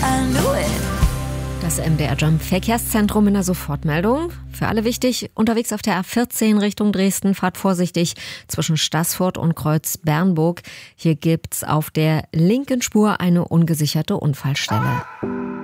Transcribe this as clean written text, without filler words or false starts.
I knew it. Das MDR Jump Verkehrszentrum in der Sofortmeldung. Für alle wichtig, unterwegs auf der A14 Richtung Dresden, fahrt vorsichtig zwischen Staßfurt und Kreuz Bernburg. Hier gibt's auf der linken Spur eine ungesicherte Unfallstelle.